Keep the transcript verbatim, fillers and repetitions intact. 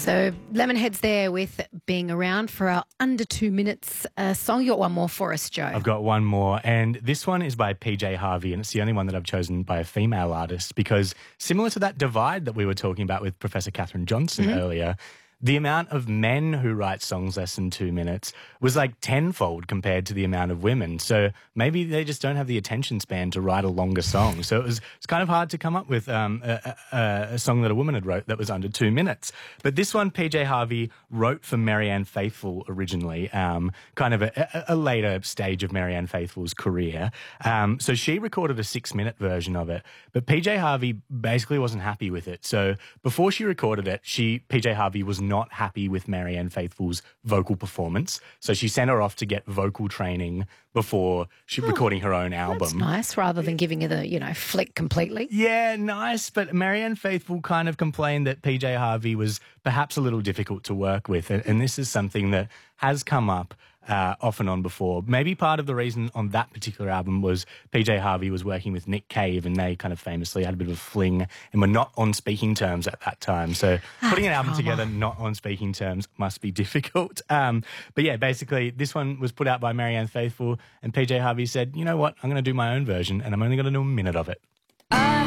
So Lemonheads there with Being Around for our under two minutes uh, song. You got one more for us, Joe. I've got one more, and this one is by P J Harvey, and it's the only one that I've chosen by a female artist because similar to that divide that we were talking about with Professor Catherine Johnson mm-hmm. earlier, the amount of men who write songs less than two minutes was like tenfold compared to the amount of women. So maybe they just don't have the attention span to write a longer song. So it was it's kind of hard to come up with um, a, a, a song that a woman had wrote that was under two minutes. But this one, P J Harvey wrote for Marianne Faithfull originally, um, kind of a, a later stage of Marianne Faithfull's career. Um, so she recorded a six-minute version of it, but P J Harvey basically wasn't happy with it. So before she recorded it, she P J Harvey was not not happy with Marianne Faithfull's vocal performance. So she sent her off to get vocal training before she oh, recording her own album. That's nice, rather than giving her the, you know, flick completely. Yeah, nice. But Marianne Faithfull kind of complained that P J Harvey was perhaps a little difficult to work with. And, and this is something that has come up uh, off and on before. Maybe part of the reason on that particular album was P J Harvey was working with Nick Cave, and they kind of famously had a bit of a fling and were not on speaking terms at that time. So putting an album together not on speaking terms must be difficult. Um, but yeah, basically this one was put out by Marianne Faithfull, and P J Harvey said, you know what, I'm going to do my own version, and I'm only going to do a minute of it.